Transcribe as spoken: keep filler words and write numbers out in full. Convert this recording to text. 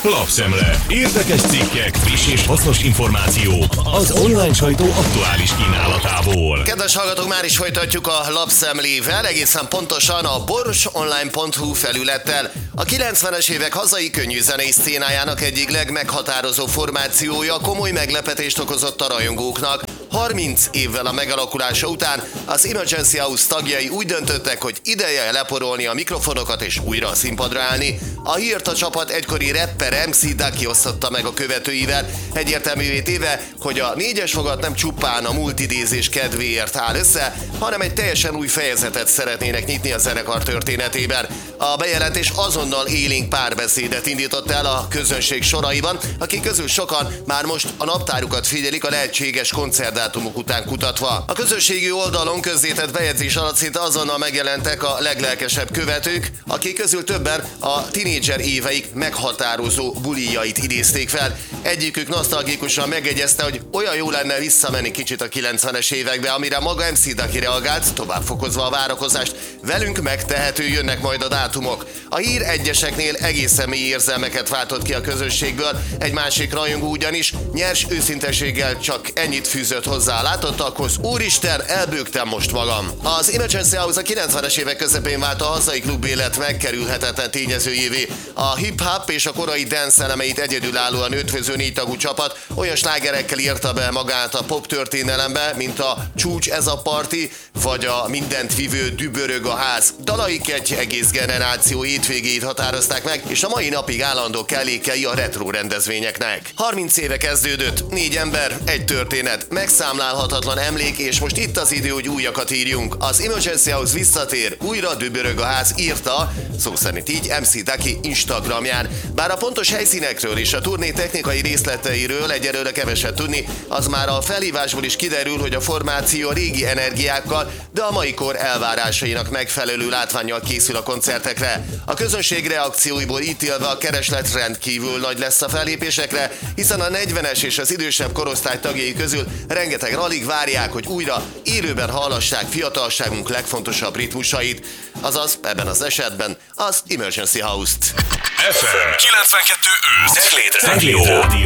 Lapszemle. Érdekes cikkek, friss és hasznos információk az online sajtó aktuális kínálatából. Kedves hallgatók, már is folytatjuk a Lapszemlével, egészen pontosan a borsonline pont hu felülettel. A kilencvenes évek hazai könnyűzenei szcénájának egyik legmeghatározó formációja komoly meglepetést okozott a rajongóknak. harminc évvel a megalakulása után az Emergency House tagjai úgy döntöttek, hogy ideje leporolni a mikrofonokat és újra a színpadra állni. A hírt a csapat egykori rapper em cé Ducky osztotta meg a követőivel, egyértelművé téve, hogy a négyes fogat nem csupán a multidézés kedvéért áll össze, hanem egy teljesen új fejezetet szeretnének nyitni a zenekar történetében. A bejelentés azonnal élénk párbeszédet indított el a közönség soraiban, akik közül sokan már most a naptárukat figyelik a lehetséges koncertdátumok után kutatva. A közösségi oldalon közzétett bejegyzés alatt szinte azonnal megjelentek a leglelkesebb követők, akik közül többen a tinédzser éveik meghatározó bulijait idézték fel. Egyikük nosztalgikusan megjegyezte, hogy olyan jó lenne visszamenni kicsit a kilencvenes évekbe, amire maga em cé Ducky reagált, tovább fokozva a várakozást. Velünk megtehető, jönnek majd a dátumok. A hír egyeseknél egészen mély érzelmeket váltott ki a közösségből, egy másik rajongó ugyanis nyers őszinteséggel csak ennyit fűzött hozzá a látottakhoz: úristen, elbőgtem most magam. Az Emergency House a kilencvenes évek közepén vált a hazai klubélet megkerülhetetlen tényezőjévé. A hip-hop és a korai dance elemeit egyedülállóan ötvöző négy tagú csapat olyan slágerekkel írta be magát a pop történelembe, mint a Csúcs ez a parti, vagy a Mindent vívő Dübörög a ház. Dalaik egy egész generáció hétvégéit határozták meg, és a mai napig állandó kellékei a retro rendezvényeknek. harminc éve kezdődött, négy ember, egy történet, megszámlálhatatlan emlék, és most itt az idő, hogy újakat írjunk. Az Emergency House visszatér, újra Dübörög a ház, írta, szó szerint így, em cé Ducky Instagramján. Bár a pontos helyszínekről és a turné technikai részleteiről egyelőre keveset tudni, az már a felhívásból is kiderül, hogy a formáció a régi energiákkal, de a mai kor elvárásainak megfelelő látvánnyal készül a koncertekre. A közönség reakcióiból ítélve a kereslet rendkívül nagy lesz a fellépésekre, hiszen a negyvenes és az idősebb korosztály tagjai közül rengeteg alig várják, hogy újra élőben hallassák fiatalságunk legfontosabb ritmusait, azaz ebben az esetben az Emergency House-t. ef em kilencvenkettő öt Cegléd Rádió.